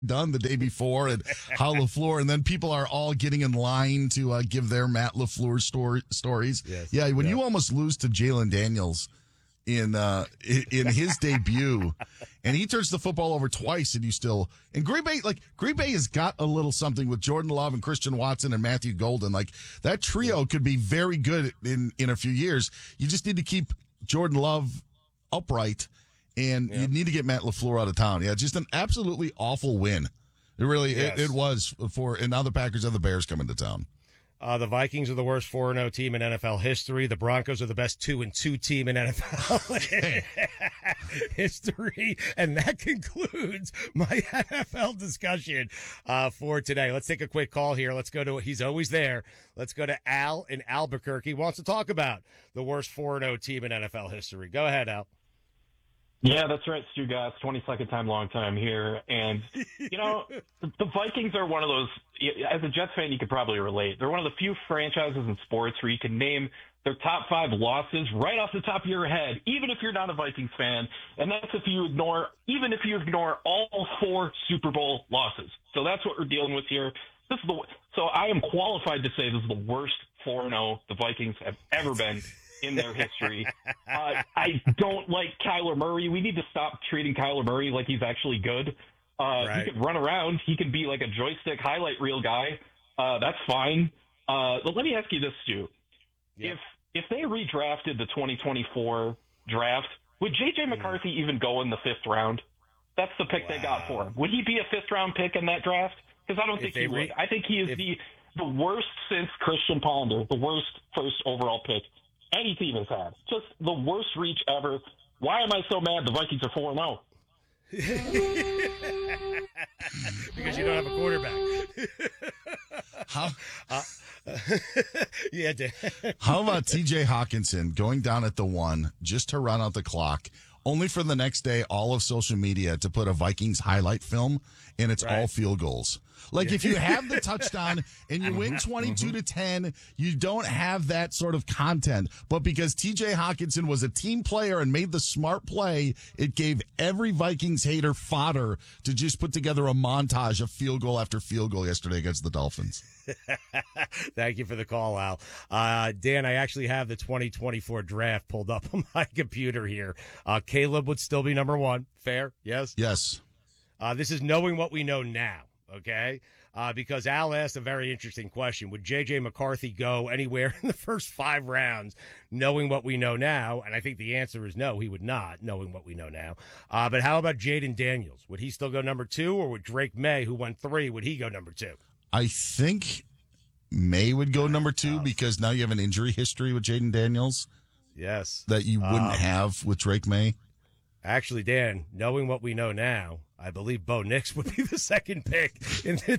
done the day before and how LaFleur, and then people are all getting in line to give their Matt LaFleur stories. Yes. Yeah, when you almost lose to Jalen Daniels in his debut, and he turns the football over twice, and Green Bay has got a little something with Jordan Love and Christian Watson and Matthew Golden. Like that trio could be very good in a few years. You just need to keep Jordan Love upright. And you need to get Matt LaFleur out of town. Yeah, just an absolutely awful win. It really, it was and now the Packers have the Bears coming to town. The Vikings are the worst 4-0 team in NFL history. The Broncos are the best 2-2 team in NFL history. And that concludes my NFL discussion for today. Let's take a quick call here. Let's go to, he's always there. Let's go to Al in Albuquerque. He wants to talk about the worst 4-0 team in NFL history. Go ahead, Al. Yeah, that's right, Stu Gas, 22nd time, long time here. And, the Vikings are one of those, as a Jets fan, you could probably relate. They're one of the few franchises in sports where you can name their top 5 losses right off the top of your head, even if you're not a Vikings fan. And that's even if you ignore all 4 Super Bowl losses. So that's what we're dealing with here. So I am qualified to say this is the worst 4-0 the Vikings have ever been in their history. I don't like Kyler Murray. We need to stop treating Kyler Murray like he's actually good. Right. He can run around. He can be like a joystick highlight reel guy. That's fine. But let me ask you this, Stu. Yeah. If they redrafted the 2024 draft, would J.J. McCarthy even go in the 5th round? That's the pick they got for him. Would he be a 5th round pick in that draft? Because I don't think he would. I think he is the worst since Christian Ponder, the worst first overall pick any team has had. Just the worst reach ever. Why am I so mad the Vikings are 4-0? Because you don't have a quarterback. Yeah, Dan. How about TJ Hawkinson going down at the 1 just to run out the clock, only for the next day all of social media to put a Vikings highlight film, and it's all field goals. Like if you have the touchdown and you win 22-10, you don't have that sort of content. But because TJ Hawkinson was a team player and made the smart play, it gave every Vikings hater fodder to just put together a montage of field goal after field goal yesterday against the Dolphins. Thank you for the call, Al. Dan, I actually have the 2024 draft pulled up on my computer here. Caleb would still be number 1. Fair? Yes? Yes. This is knowing what we know now. Okay, because Al asked a very interesting question. Would J.J. McCarthy go anywhere in the first 5 rounds, knowing what we know now? And I think the answer is no, he would not, knowing what we know now. But how about Jaden Daniels? Would he still go number 2, or would Drake May, who went 3, would he go number 2? I think May would go number 2 because now you have an injury history with Jaden Daniels. Yes. That you wouldn't have with Drake May. Actually, Dan, knowing what we know now, I believe Bo Nix would be the 2nd pick in the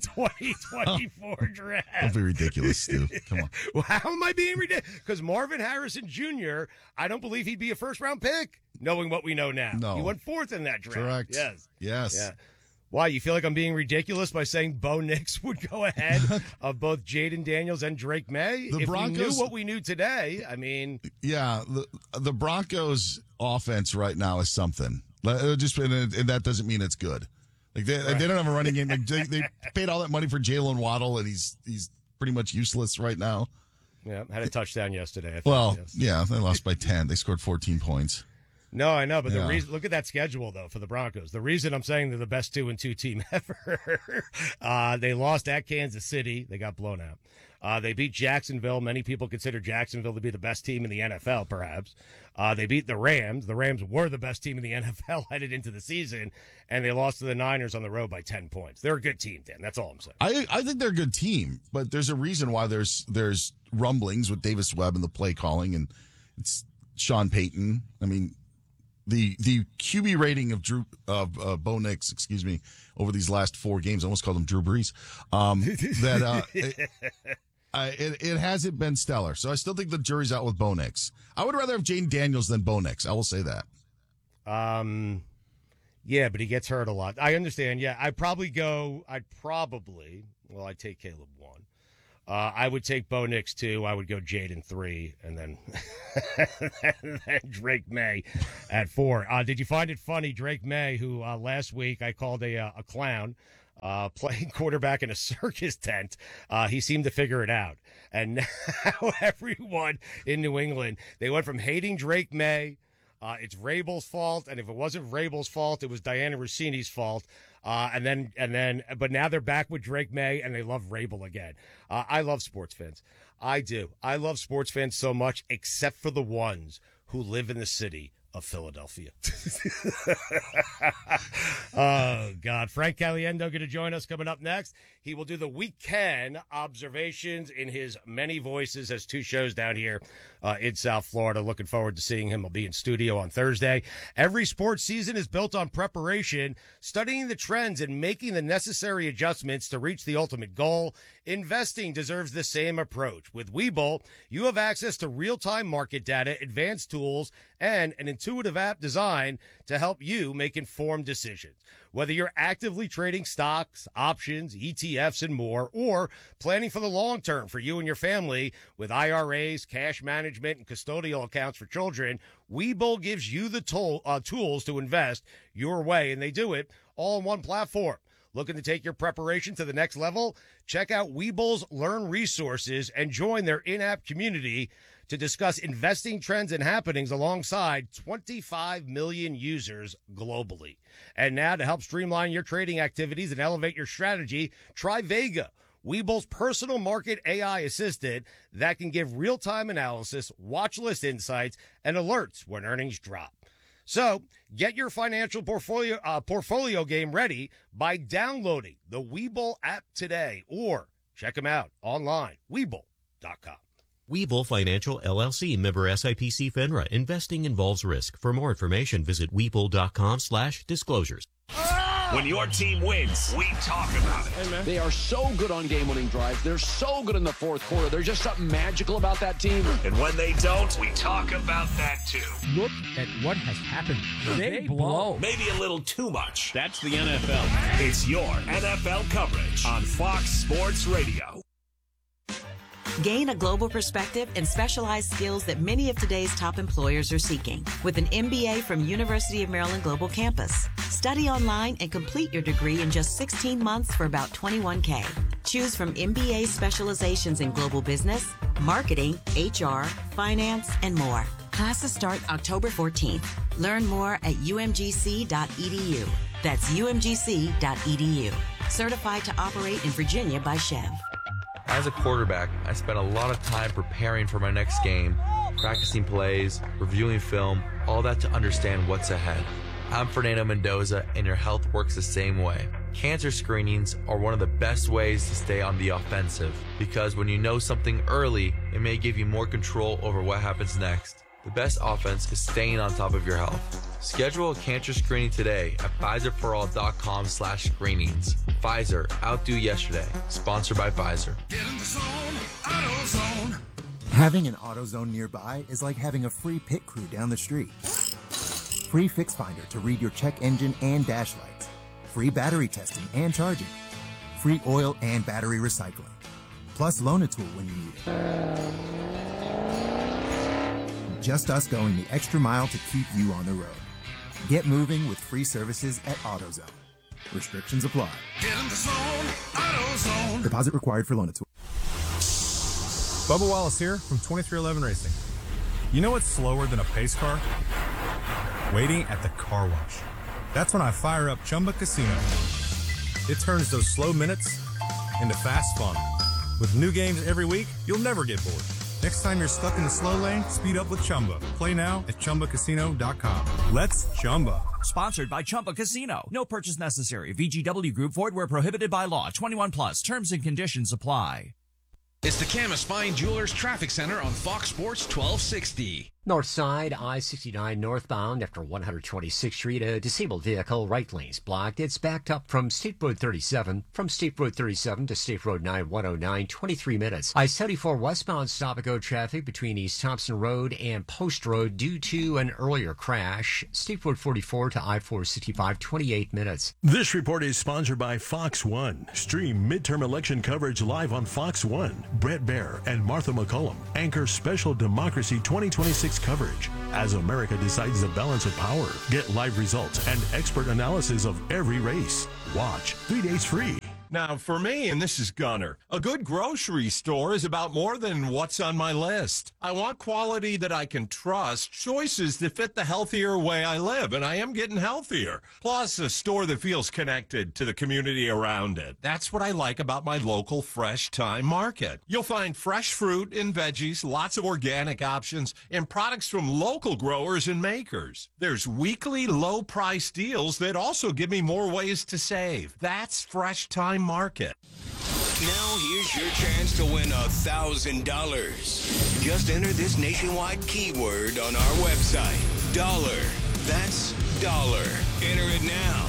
2024 draft. Don't be ridiculous, Stu. Come on. Well, how am I being ridiculous? Because Marvin Harrison Jr., I don't believe he'd be a first-round pick, knowing what we know now. No. He went 4th in that draft. Correct. Yes. Yeah. Why, you feel like I'm being ridiculous by saying Bo Nix would go ahead of both Jaden Daniels and Drake May? If Broncos, we knew what we knew today, I mean... Yeah, the Broncos' offense right now is something. And that doesn't mean it's good. Like they don't have a running game. Like they paid all that money for Jalen Waddle, and he's pretty much useless right now. Yeah, had a touchdown yesterday. Yeah, they lost by 10. They scored 14 points. No, I know, but the reason, look at that schedule though for the Broncos. The reason I'm saying they're the best 2-2 team ever, they lost at Kansas City. They got blown out. They beat Jacksonville. Many people consider Jacksonville to be the best team in the NFL, perhaps. They beat the Rams. The Rams were the best team in the NFL headed into the season, and they lost to the Niners on the road by 10 points. They're a good team, Dan. That's all I'm saying. I think they're a good team, but there's a reason why there's rumblings with Davis Webb and the play calling, and it's Sean Payton. I mean, the QB rating of Bo Nix, over these last 4 games, I almost called him Drew Brees. It hasn't been stellar. So I still think the jury's out with Bo Nix. I would rather have Jaden Daniels than Bo Nix. I will say that. Yeah, but he gets hurt a lot. I understand. Yeah, I'd take Caleb 1. I would take Bo Nix 2. I would go Jaden 3, and then, and then Drake May at 4. Did you find it funny, Drake May, who last week I called a clown, playing quarterback in a circus tent, he seemed to figure it out. And now everyone in New England, they went from hating Drake May, it's Vrabel's fault, and if it wasn't Vrabel's fault, it was Diana Rossini's fault. But now they're back with Drake May, and they love Vrabel again. I love sports fans. I do. I love sports fans so much, except for the ones who live in the city of Philadelphia. Oh, God. Frank Caliendo going to join us coming up next. He will do the weekend observations in his many voices. Has 2 shows down here in South Florida. Looking forward to seeing him. He'll be in studio on Thursday. Every sports season is built on preparation, studying the trends and making the necessary adjustments to reach the ultimate goal. Investing deserves the same approach. With Webull, you have access to real-time market data, advanced tools, and an intuitive app designed to help you make informed decisions. Whether you're actively trading stocks, options, ETFs, and more, or planning for the long term for you and your family with IRAs, cash management, and custodial accounts for children, Webull gives you the tools to invest your way, and they do it all in one platform. Looking to take your preparation to the next level? Check out Webull's Learn Resources and join their in-app community to discuss investing trends and happenings alongside 25 million users globally. And now to help streamline your trading activities and elevate your strategy, try Vega, Webull's personal market AI assistant that can give real-time analysis, watch list insights, and alerts when earnings drop. So get your financial portfolio game ready by downloading the Webull app today or check them out online, Webull.com. Webull Financial, LLC, member SIPC FINRA. Investing involves risk. For more information, visit Webull.com/disclosures. When your team wins, we talk about it. They are so good on game-winning drives. They're so good in the fourth quarter. There's just something magical about that team. And when they don't, we talk about that too. Look at what has happened. They blow. Maybe a little too much. That's the NFL. It's your NFL coverage on Fox Sports Radio. Gain a global perspective and specialized skills that many of today's top employers are seeking with an MBA from University of Maryland Global Campus. Study online and complete your degree in just 16 months for about $21K. Choose from MBA specializations in global business, marketing, HR, finance, and more. Classes start October 14th. Learn more at umgc.edu. That's umgc.edu. Certified to operate in Virginia by Chev. As a quarterback, I spent a lot of time preparing for my next game, practicing plays, reviewing film, all that to understand what's ahead. I'm Fernando Mendoza, and your health works the same way. Cancer screenings are one of the best ways to stay on the offensive, because when you know something early, it may give you more control over what happens next. The best offense is staying on top of your health. Schedule a cancer screening today at Pfizerforall.com/screenings. Pfizer, outdo yesterday. Sponsored by Pfizer. Get in the zone, AutoZone. Having an AutoZone nearby is like having a free pit crew down the street. Free Fix Finder to read your check engine and dash lights. Free battery testing and charging. Free oil and battery recycling. Plus loan a tool when you need it. Just us going the extra mile to keep you on the road. Get moving with free services at AutoZone. Restrictions apply. Get in the zone, AutoZone. Deposit required for loan a tool. Bubba Wallace here from 2311 Racing. You know what's slower than a pace car? Waiting at the car wash. That's when I fire up Chumba Casino. It turns those slow minutes into fast fun. With new games every week, you'll never get bored. Next time you're stuck in the slow lane, speed up with Chumba. Play now at ChumbaCasino.com. Let's Chumba. Sponsored by Chumba Casino. No purchase necessary. VGW Group. Void where prohibited by law. 21 plus. Terms and conditions apply. It's the Camas Fine Jewelers Traffic Center on Fox Sports 1260. North side, I-69 northbound after 126th Street, a disabled vehicle, right lane's blocked. It's backed up from State Road 37. From State Road 37 to State Road 9109, 23 minutes. I-74 westbound stop-and-go traffic between East Thompson Road and Post Road due to an earlier crash. State Road 44 to I-465, 28 minutes. This report is sponsored by Fox One. Stream midterm election coverage live on Fox One. Brett Baer and Martha McCullum anchor special Democracy 2026 its coverage. As America decides the balance of power, get live results and expert analysis of every race. Watch 3 days free. Now, for me, and this is Gunner, a good grocery store is about more than what's on my list. I want quality that I can trust, choices that fit the healthier way I live, and I am getting healthier. Plus, a store that feels connected to the community around it. That's what I like about my local Fresh Time Market. You'll find fresh fruit and veggies, lots of organic options, and products from local growers and makers. There's weekly low-price deals that also give me more ways to save. That's Fresh Time Market. Now here's your chance to win $1,000. Just enter this nationwide keyword on our website. Dollar. That's dollar. Enter it now.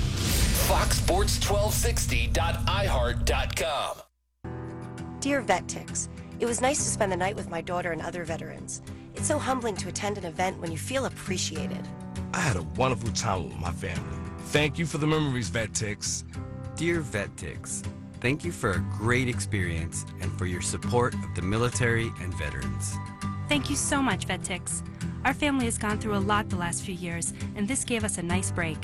FoxSports1260.iHeart.com. Dear VetTix, it was nice to spend the night with my daughter and other veterans. It's so humbling to attend an event when you feel appreciated. I had a wonderful time with my family. Thank you for the memories, VetTix. Dear VetTix, thank you for a great experience and for your support of the military and veterans. Thank you so much, VetTix. Our family has gone through a lot the last few years, and this gave us a nice break.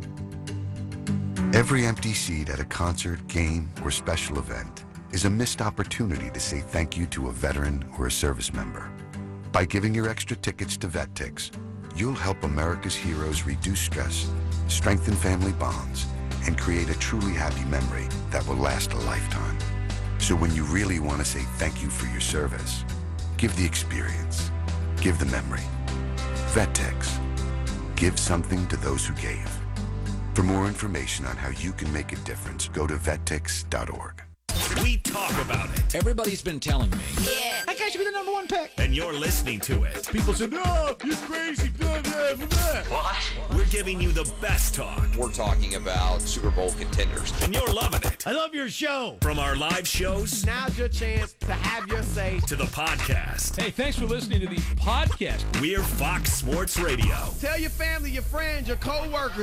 Every empty seat at a concert, game, or special event is a missed opportunity to say thank you to a veteran or a service member. By giving your extra tickets to VetTix, you'll help America's heroes reduce stress, strengthen family bonds, and create a truly happy memory that will last a lifetime. So when you really want to say thank you for your service, give the experience, give the memory. VetTix. Give something to those who gave. For more information on how you can make a difference, go to vettix.org. We talk about it. Everybody's been telling me. Yeah. That guy should be the #1 pick. And you're listening to it. People say, no, you're crazy. What? We're giving you the best talk. We're talking about Super Bowl contenders. And you're loving it. I love your show. From our live shows. Now's your chance to have your say. To the podcast. Hey, thanks for listening to the podcast. We're Fox Sports Radio. Tell your family, your friends, your co-workers.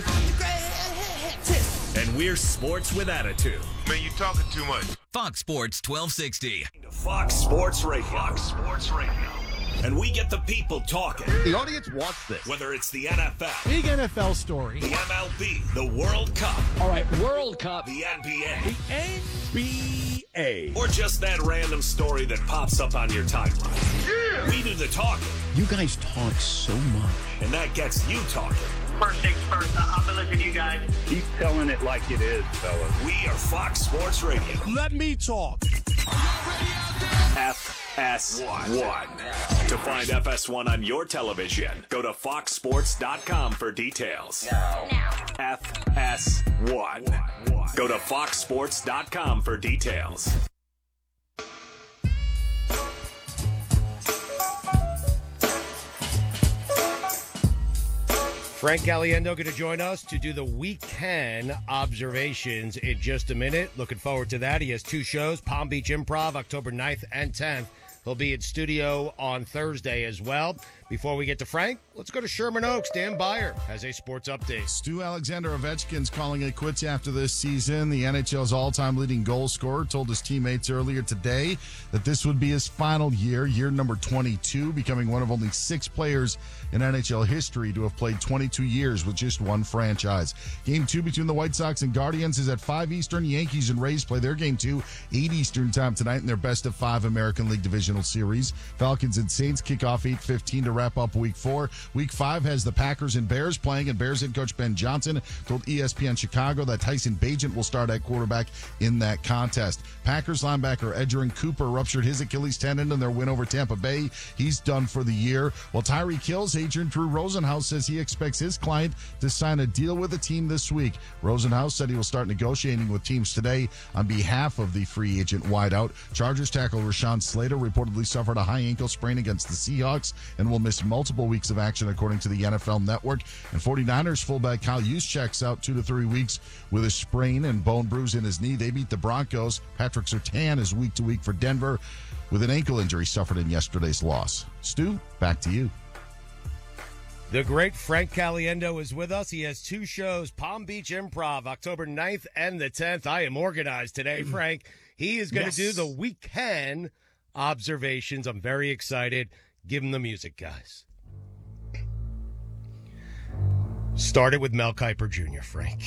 And we're sports with attitude. Man, you talking too much. Fox Sports 1260. Fox Sports Radio. Fox Sports Radio. And we get the people talking. The audience wants this. Whether it's the NFL. Big NFL story. The MLB. The World Cup. All right, World Cup. The NBA. The NBA. Or just that random story that pops up on your timeline. Yeah. We do the talking. You guys talk so much. And that gets you talking. First things first, I'm going to listen to you guys. Keep telling it like it is, fellas. We are Fox Sports Radio. Let me talk. FS1. To find FS1 on your television, go to foxsports.com for details. Now. FS1. Go to foxsports.com for details. Frank Caliendo going to join us to do the Week 10 observations in just a minute. Looking forward to that. He has 2 shows, Palm Beach Improv, October 9th and 10th. He'll be in studio on Thursday as well. Before we get to Frank, let's go to Sherman Oaks. Dan Beyer has a sports update. Stu Alexander Ovechkin's calling it quits after this season. The NHL's all-time leading goal scorer told his teammates earlier today that this would be his final year number 22, becoming one of only 6 players in NHL history to have played 22 years with just one franchise. Game 2 between the White Sox and Guardians is at 5 Eastern. Yankees and Rays play their Game 2, 8 Eastern time tonight in their best-of-5 American League Divisional Series. Falcons and Saints kick off 8:15 to wrap up Week 4. Week 5 has the Packers and Bears playing, and Bears head coach Ben Johnson told ESPN Chicago that Tyson Bagent will start at quarterback in that contest. Packers linebacker Edgerrin Cooper ruptured his Achilles tendon in their win over Tampa Bay. He's done for the year. While Tyreek Hill's agent Drew Rosenhaus says he expects his client to sign a deal with the team this week. Rosenhaus said he will start negotiating with teams today on behalf of the free agent wideout. Chargers tackle Rashawn Slater reportedly suffered a high ankle sprain against the Seahawks and will miss multiple weeks of action according to the NFL Network. And 49ers fullback Kyle Juszczyk's out 2 to 3 weeks with a sprain and bone bruise in his knee. They beat the Broncos. Patrick Surtain is week to week for Denver with an ankle injury suffered in yesterday's loss. Stu, back to you. The great Frank Caliendo is with us. He has 2 shows, Palm Beach Improv, October 9th and the 10th. I am organized today, Frank. He is going to do the Week 10 observations. I'm very excited. Give him the music, guys. Started with Mel Kiper Jr., Frank.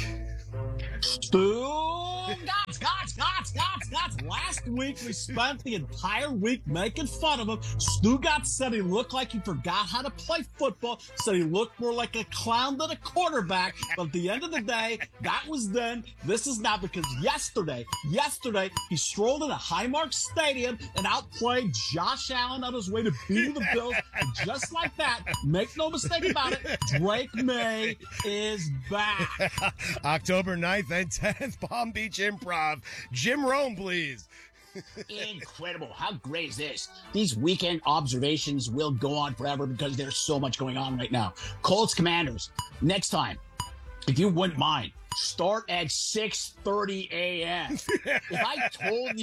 Stugotz. Last week we spent the entire week making fun of him. Stugotz said he looked like he forgot how to play football, said he looked more like a clown than a quarterback. But at the end of the day, that was then. This is now, because yesterday, he strolled into Highmark Stadium and outplayed Josh Allen on his way to beating the Bills. And just like that, make no mistake about it, Drake May is back. October 9th and 10th, Palm Beach Improv. Jim Rome, please. Incredible. How great is this? These weekend observations will go on forever because there's so much going on right now. Colts Commanders, next time, if you wouldn't mind, start at 6:30 a.m. If I told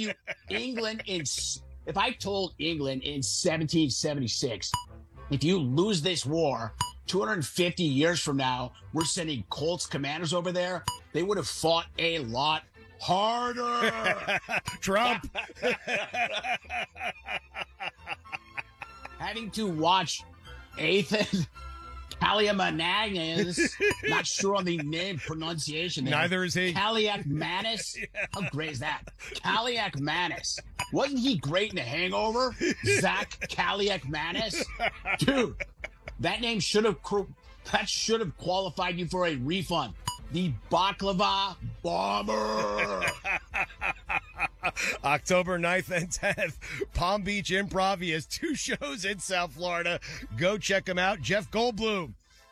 England in 1776, if you lose this war, 250 years from now, we're sending Colts Commanders over there, they would have fought a lot harder. Trump. Having to watch Ethan Kaliakmanis, not sure on the name pronunciation there. Neither is he. Kaliakmanis? How great is that? Kaliakmanis. Wasn't he great in The Hangover? Zach Kaliakmanis? Dude, that name should have qualified you for a refund. The Baklava Bomber. October 9th and 10th, Palm Beach Improv. He has 2 shows in South Florida. Go check him out. Jeff Goldblum.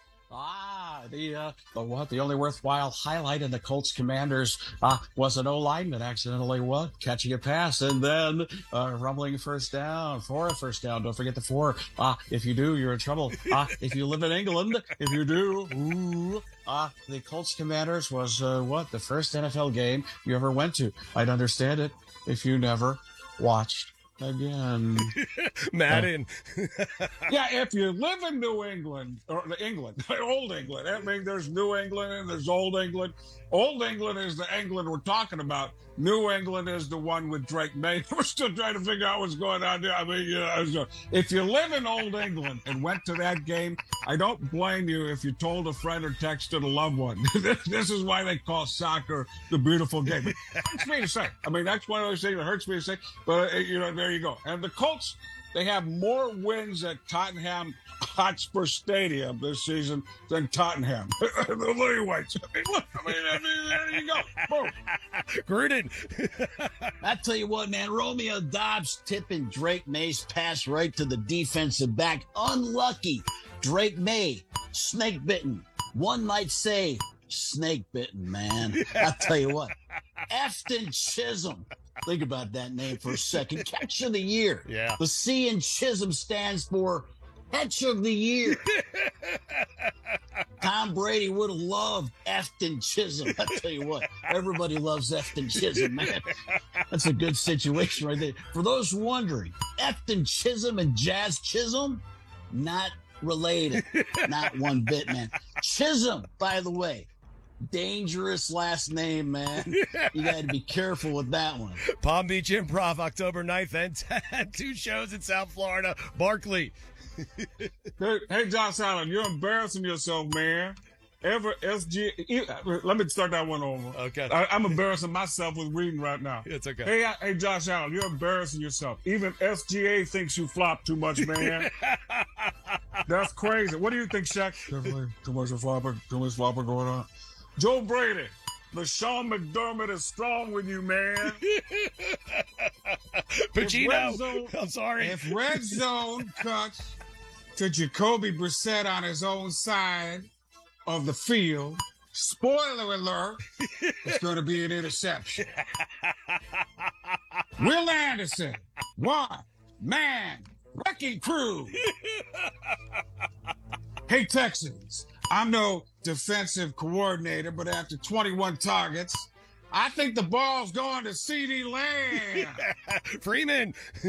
The only worthwhile highlight in the Colts Commanders was an O-lineman accidentally catching a pass and then rumbling first down for a first down. Don't forget the 4. If you do, you're in trouble. If you live in England, if you do, the Colts Commanders was the first NFL game you ever went to. I'd understand it if you never watched again. Madden. Yeah, if you live in New England, or Old England, I mean, there's New England and there's Old England. Old England is the England we're talking about. New England is the one with Drake May. We're still trying to figure out what's going on there. I mean, if you live in Old England and went to that game, I don't blame you if you told a friend or texted a loved one. This is why they call soccer the beautiful game. It hurts me to say. I mean, that's one of those things that hurts me to say. But, there you go. And the Colts, they have more wins at Tottenham Hotspur Stadium this season than Tottenham. The Lily Whites. There you go. Boom. Gruden. I tell you what, man, Romeo Dobbs tipping Drake May's pass right to the defensive back. Unlucky. Drake May, snake bitten. One might say snake bitten, man. I tell you what, Efton Chisholm. Think about that name for a second. Catch of the year. Yeah. The C in Chisholm stands for Catch of the Year. Tom Brady would have loved Efton Chisholm. I tell you what, everybody loves Efton Chisholm, man. That's a good situation right there. For those wondering, Efton Chisholm and Jazz Chisholm, not related. Not one bit, man. Chisholm, by the way, dangerous last name, man. You got to be careful with that one. Palm Beach Improv, October 9th and 10th. 2 shows in South Florida. Barkley. Hey, Josh Allen, you're embarrassing yourself, man. Let me start that one over. Okay. I'm embarrassing myself with reading right now. It's okay. Hey, Josh Allen, you're embarrassing yourself. Even SGA thinks you flop too much, man. That's crazy. What do you think, Shaq? Definitely too much flopper going on. Joe Brady, LaShawn McDermott is strong with you, man. Pacino. I'm sorry. If Red Zone cuts to Jacoby Brissett on his own side of the field, spoiler alert, it's going to be an interception. Will Anderson, one-man wrecking crew. Hey, Texans, I'm no defensive coordinator, but after 21 targets, I think the ball's going to CeeDee Lamb. Freeman.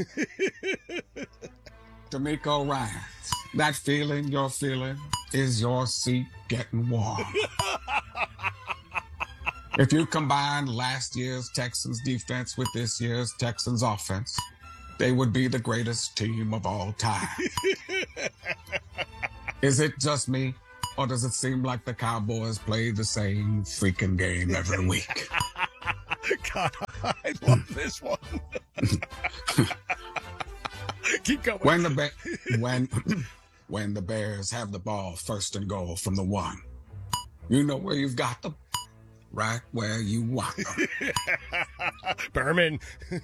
D'Amico Ryans, that feeling you're feeling is your seat getting warm. If you combine last year's Texans defense with this year's Texans offense, they would be the greatest team of all time. Is it just me? Or does it seem like the Cowboys play the same freaking game every week? God, I love this one. Keep going. When the Bears have the ball first and goal from the 1, you know where you've got them? Right where you want them. Berman.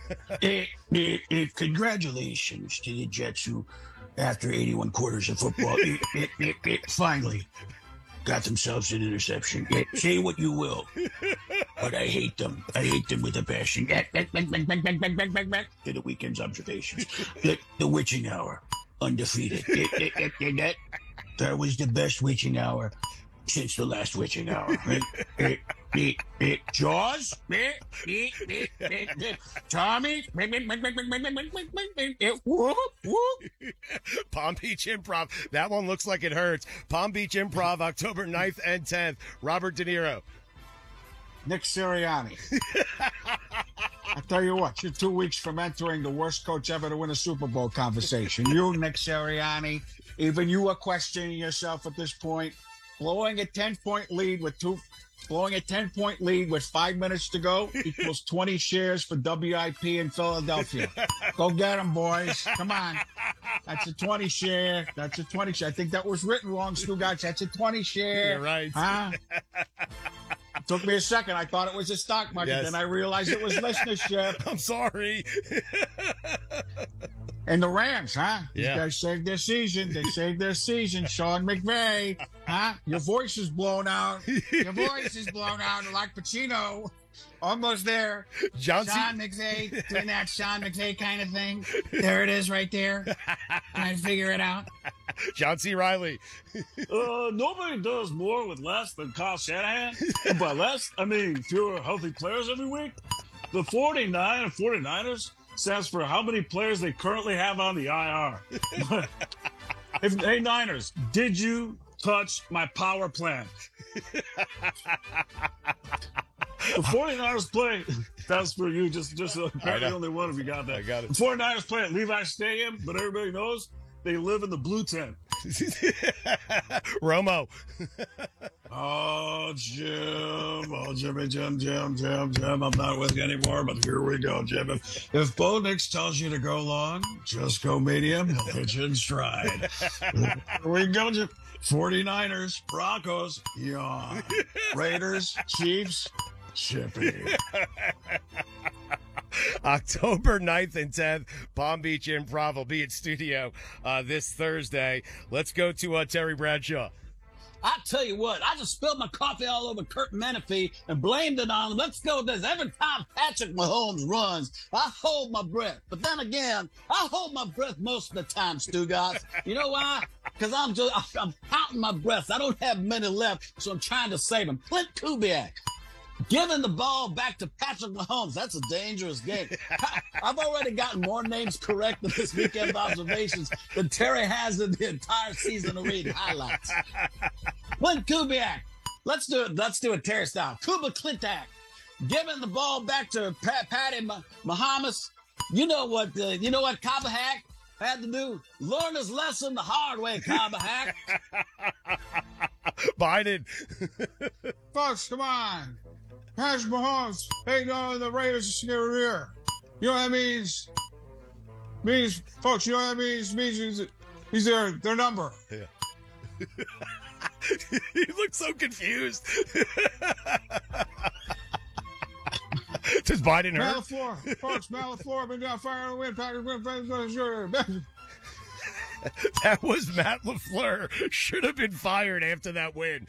Congratulations to the Jets who, after 81 quarters of football, finally got themselves an interception. Say what you will, but I hate them. I hate them with a passion. To the weekend's observations. The witching hour, undefeated. That was the best witching hour since the last witching hour. Jaws? Tommy? Palm Beach Improv. That one looks like it hurts. Palm Beach Improv, October 9th and 10th. Robert De Niro. Nick Sirianni. I tell you what, you're 2 weeks from entering the worst coach ever to win a Super Bowl conversation. You, Nick Sirianni, even you are questioning yourself at this point. Blowing a 10-point lead with 5 minutes to go equals 20 shares for WIP in Philadelphia. Go get them, boys. Come on. That's a 20 share. I think that was written wrong, Stugotz. That's a 20 share. You're right. Huh? It took me a second. I thought it was a stock market. Yes. Then I realized it was listenership. I'm sorry. And the Rams, huh? Yeah. These guys saved their season. They saved their season. Sean McVay, huh? Your voice is blown out. Your voice is blown out like Pacino. Almost there. Sean McVay, doing that Sean McVay kind of thing. There it is right there. Trying to figure it out. John C. Riley. Nobody does more with less than Kyle Shanahan. And by less, I mean fewer healthy players every week. The 49ers stands for how many players they currently have on the IR. Hey, Niners, did you touch my power plant? The 49ers play. That's for you. Just apparently only one of you got that. I got it. The 49ers play at Levi Stadium, but everybody knows they live in the blue tent. Romo. Oh, Jim. Oh, Jim. I'm not with you anymore, but here we go, Jim. If Bo Nix tells you to go long, just go medium. He'll hit you in stride. Here we go, Jim. 49ers, Broncos, yawn. Raiders, Chiefs, chippy. October 9th and 10th, Palm Beach Improv will be in studio this Thursday. Let's go to Terry Bradshaw. I tell you what, I just spilled my coffee all over Kurt Menefee and blamed it on him. Let's go with this. Every time Patrick Mahomes runs, I hold my breath. But then again, I hold my breath most of the time, Stugotz. You know why? Because I'm counting my breaths. I don't have many left, so I'm trying to save them. Clint Kubiak. Giving the ball back to Patrick Mahomes, that's a dangerous game. I've already gotten more names correct in this weekend observations than Terry has in the entire season of reading highlights. Clint Kubiak. Let's do it. Let's do it Terry style. Kuba Clintak. Giving the ball back to Patty Mahomes. You know what Kaba Hack had to do? Learn his lesson the hard way, Kaba Hack. Biden. Folks, come on. Patrick Mahomes, hey, no, the Raiders are here. You know what that means? Folks, you know what that means? It means he's their number. Yeah. He looks so confused. Does Biden hurt? Malafleur, folks, Malafleur, been down fire on the wind. Packers, That was Matt LaFleur. Should have been fired after that win.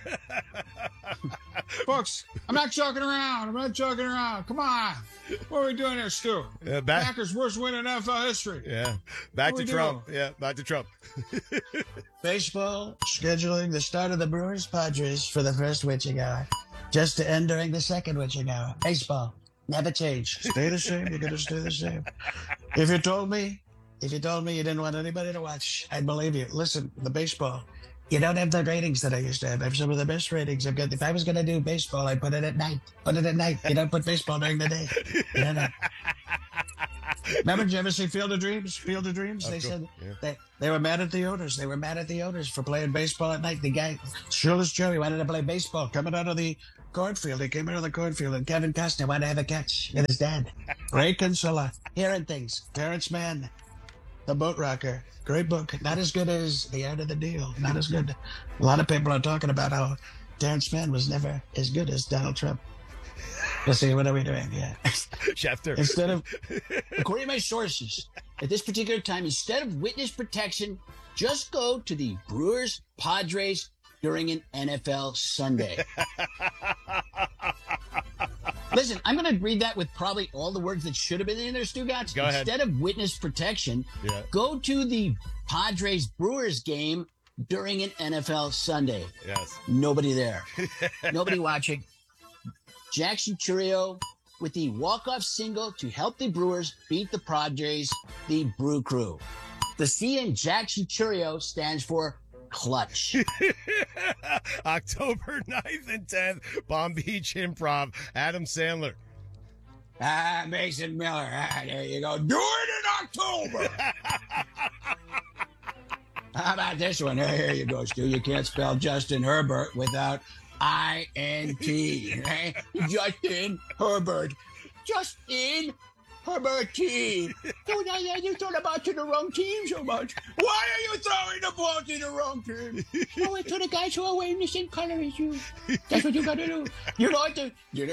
Folks, I'm not joking around. Come on. What are we doing here, Stu? Packers' worst win in NFL history. Yeah. Back to Trump. Yeah, back to Trump. Baseball scheduling the start of the Brewers-Padres for the first witching hour, just to end during the second witching hour. Baseball. Never change. Stay the same. You're going to stay the same. If you told me you didn't want anybody to watch, I'd believe you. Listen, the baseball, you don't have the ratings that I used to have. I have some of the best ratings I've got. If I was going to do baseball, I'd put it at night. You don't put baseball during the day. You know that. Remember, did you ever see Field of Dreams? Field of Dreams? They said they were mad at the owners. They were mad at the owners for playing baseball at night. The guy, Shirless Joe, he wanted to play baseball coming out of the cornfield. He came out of the cornfield, and Kevin Costner wanted to have a catch with his dad. Ray Kinsella, Hearing Things, Terrence Mann, The Boat Rocker. Great book. Not as good as The Art of the Deal. Not as good. A lot of people are talking about how Terrence Mann was never as good as Donald Trump. Let's see, what are we doing? Yeah. Schefter. Instead of, according to my sources, at this particular time, instead of witness protection, just go to the Brewers Padres during an NFL Sunday. Listen, I'm going to read that with probably all the words that should have been in there, Stugotz. Go ahead. Instead of witness protection, go to the Padres Brewers game during an NFL Sunday. Yes. Nobody there. Nobody watching. Jackson Chourio with the walk-off single to help the Brewers beat the Padres, the Brew Crew. The C in Jackson Chourio stands for clutch. October 9th and 10th, Palm Beach Improv, Adam Sandler. Mason Miller. There you go. Do it in October. How about this one? Here you go, Stu. You can't spell Justin Herbert without I-N-T. Right? Justin Herbert. Justin Herbert team. You throw the ball to the wrong team so much. Why are you throwing the ball to the wrong team? Oh, it's to the guys who are wearing the same color as you. That's what you got to do. You know what the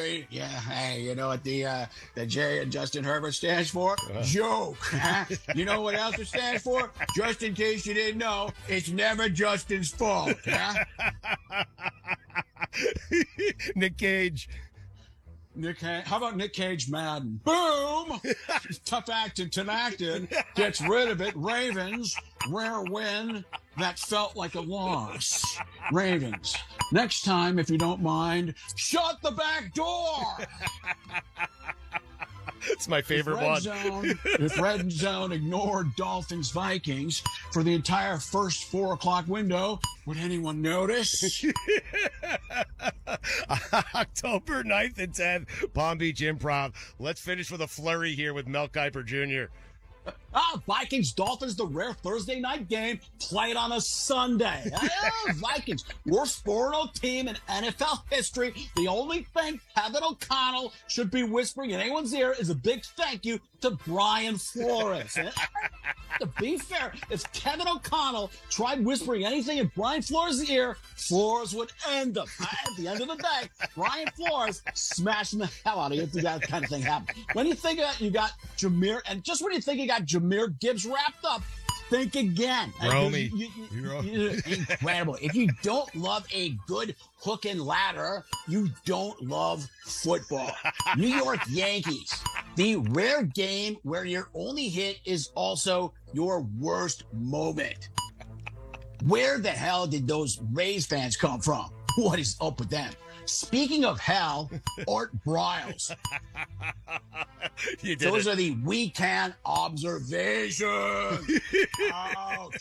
J in Justin Herbert stands for? Joke. Huh? You know what else it stands for? Just in case you didn't know, it's never Justin's fault. Huh? Nick Cage. How about Nick Cage Madden? Boom! Tough acted, tenacted, gets rid of it. Ravens, rare win that felt like a loss. Ravens, next time, if you don't mind, shut the back door! It's my favorite one. If Red Zone ignored Dolphins Vikings for the entire first 4 o'clock window, would anyone notice? October 9th and 10th, Palm Beach Improv. Let's finish with a flurry here with Mel Kiper Jr. Vikings, Dolphins, the rare Thursday night game played on a Sunday. Vikings, worst 4-0 team in NFL history. The only thing Kevin O'Connell should be whispering in anyone's ear is a big thank you to Brian Flores. To be fair, if Kevin O'Connell tried whispering anything in Brian Flores' ear, Flores would end up. At the end of the day, Brian Flores smashing the hell out of you if that kind of thing happened. When you think that you got Jameer, and just when you think you got Jameer Gibbs wrapped up, think again. Romy. Incredible. If you don't love a good hook and ladder, you don't love football. New York Yankees. The rare game where your only hit is also your worst moment. Where the hell did those Rays fans come from? What is up with them? Speaking of hell, Art Briles. Those are the weekend observations. Ouch.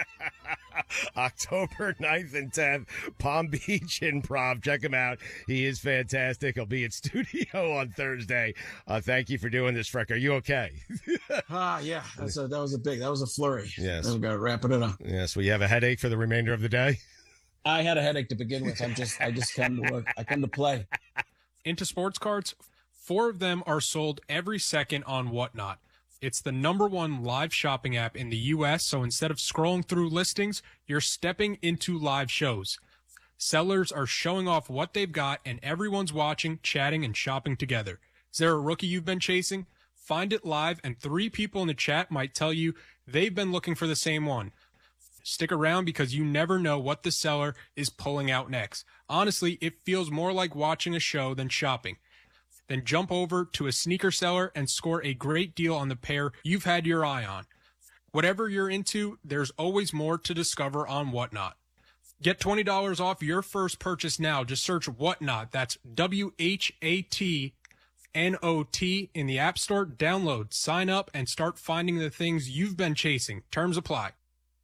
October 9th and 10th, Palm Beach Improv. Check him out. He is fantastic. He'll be in studio on Thursday. Thank you for doing this, Freck. Are you okay? Yeah. That was a flurry. Yes. We've got to wrap it up. Yes. Well, you have a headache for the remainder of the day? I had a headache to begin with. I just come to work. I come to play. Into sports cards, 4 of them are sold every second on Whatnot. It's the #1 live shopping app in the U.S., so instead of scrolling through listings, you're stepping into live shows. Sellers are showing off what they've got, and everyone's watching, chatting, and shopping together. Is there a rookie you've been chasing? Find it live, and 3 people in the chat might tell you they've been looking for the same one. Stick around because you never know what the seller is pulling out next. Honestly, it feels more like watching a show than shopping. Then jump over to a sneaker seller and score a great deal on the pair you've had your eye on. Whatever you're into, there's always more to discover on Whatnot. Get $20 off your first purchase now. Just search Whatnot. That's WHATNOT in the App Store. Download, sign up, and start finding the things you've been chasing. Terms apply.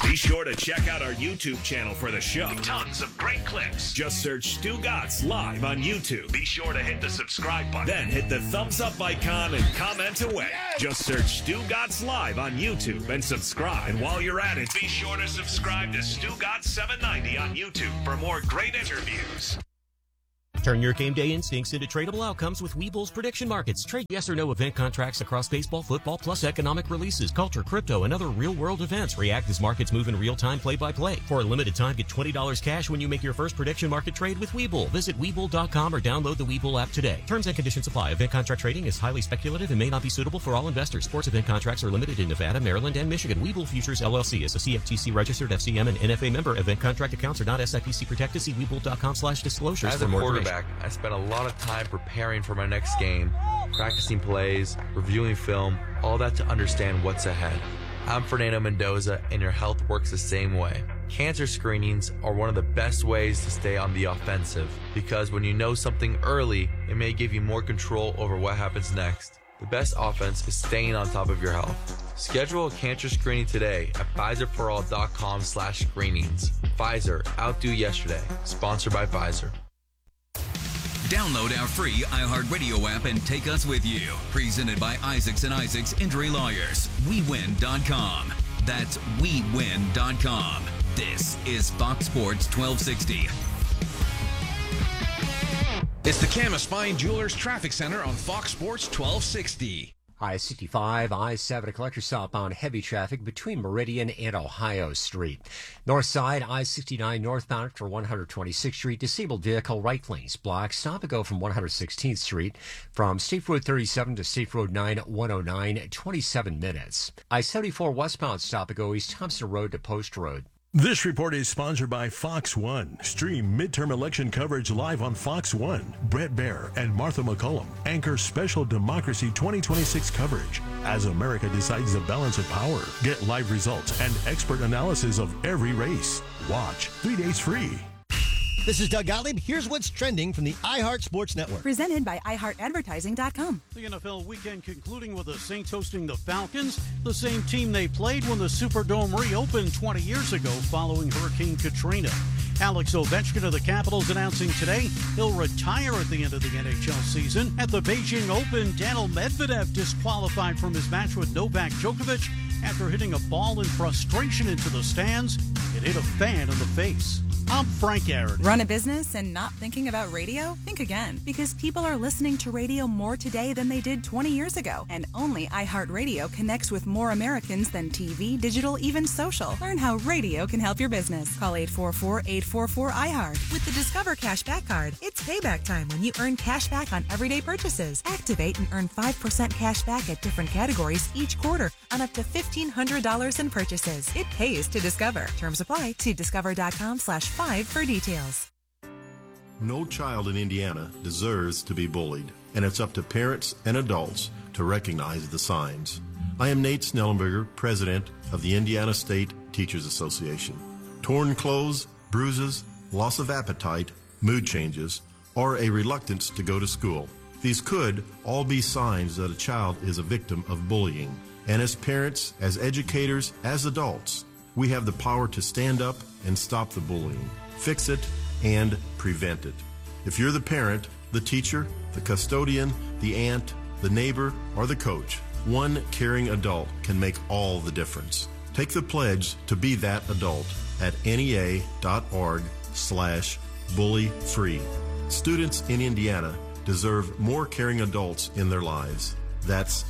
Be sure to check out our YouTube channel for the show. Tons of great clips. Just search Stu Gatz Live on YouTube. Be sure to hit the subscribe button. Then hit the thumbs up icon and comment away. Yes! Just search Stu Gatz Live on YouTube and subscribe. And while you're at it, be sure to subscribe to Stu Gatz 790 on YouTube for more great interviews. Turn your game day instincts into tradable outcomes with Webull's prediction markets. Trade yes or no event contracts across baseball, football, plus economic releases, culture, crypto, and other real-world events. React as markets move in real time, play-by-play. For a limited time, get $20 cash when you make your first prediction market trade with Webull. Visit Webull.com or download the Webull app today. Terms and conditions apply. Event contract trading is highly speculative and may not be suitable for all investors. Sports event contracts are limited in Nevada, Maryland, and Michigan. Webull Futures, LLC is a CFTC registered FCM and NFA member. Event contract accounts are not SIPC protected. See Webull.com/disclosures for more information. As a quarterback, I spent a lot of time preparing for my next game, practicing plays, reviewing film, all that to understand what's ahead. I'm Fernando Mendoza, and your health works the same way. Cancer screenings are one of the best ways to stay on the offensive, because when you know something early, it may give you more control over what happens next. The best offense is staying on top of your health. Schedule a cancer screening today at Pfizerforall.com/screenings. Pfizer, outdo yesterday. Sponsored by Pfizer. Download our free iHeartRadio app and take us with you. Presented by Isaacs and Isaacs Injury Lawyers. WeWin.com. That's WeWin.com. This is Fox Sports 1260. It's the Camas Fine Jewelers Traffic Center on Fox Sports 1260. I-65, I-7 collector stop on heavy traffic between Meridian and Ohio Street. North side, I-69 northbound for 126th Street. Disabled vehicle right lanes blocked. Stop and go from 116th Street from State Road 37 to State Road 9, 109, 27 minutes. I-74 westbound stop and go East Thompson Road to Post Road. This report is sponsored by Fox One. Stream midterm election coverage live on Fox One. Brett Baer and Martha McCullum anchor special Democracy 2026 coverage as America decides the balance of power. Get live results and expert analysis of every race. Watch 3 days free. This is Doug Gottlieb. Here's what's trending from the iHeart Sports Network. Presented by iHeartAdvertising.com. The NFL weekend concluding with the Saints hosting the Falcons, the same team they played when the Superdome reopened 20 years ago following Hurricane Katrina. Alex Ovechkin of the Capitals announcing today he'll retire at the end of the NHL season. At the Beijing Open, Daniil Medvedev disqualified from his match with Novak Djokovic after hitting a ball in frustration into the stands. It hit a fan in the face. I'm Frank Aaron. Run a business and not thinking about radio? Think again, because people are listening to radio more today than they did 20 years ago. And only iHeartRadio connects with more Americans than TV, digital, even social. Learn how radio can help your business. Call 844-844-iHeart. With the Discover Cashback Card, it's payback time when you earn cash back on everyday purchases. Activate and earn 5% cash back at different categories each quarter on up to $1,500 in purchases. It pays to Discover. Terms apply. See discover.com/5 for details. No child in Indiana deserves to be bullied, and it's up to parents and adults to recognize the signs. I am Nate Snellenberger, president of the Indiana State Teachers Association. Torn clothes, bruises, loss of appetite, mood changes, or a reluctance to go to school. These could all be signs that a child is a victim of bullying. And as parents, as educators, as adults, we have the power to stand up and stop the bullying, fix it, and prevent it. If you're the parent, the teacher, the custodian, the aunt, the neighbor, or the coach, one caring adult can make all the difference. Take the pledge to be that adult at NEA.org/bully-free. Students in Indiana deserve more caring adults in their lives. That's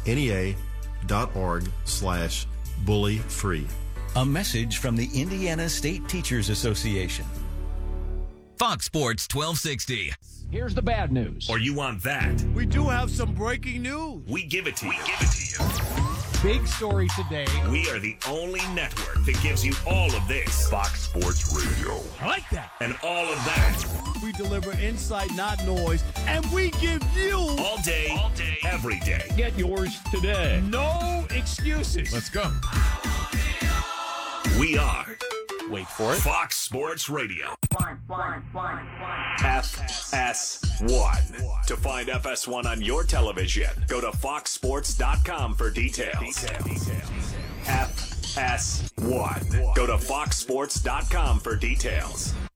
NEA.org/bully-free. A message from the Indiana State Teachers Association. Fox Sports 1260. Here's the bad news. Or you want that? We do have some breaking news. We give it to you. Big story today. We are the only network that gives you all of this. Fox Sports Radio. I like that. And all of that. We deliver insight, not noise, and we give you all day, every day. Get yours today. No excuses. Let's go. We are, wait for it, Fox Sports Radio. FS1. To find FS1 on your television, go to foxsports.com for details. FS1. Go to foxsports.com for details.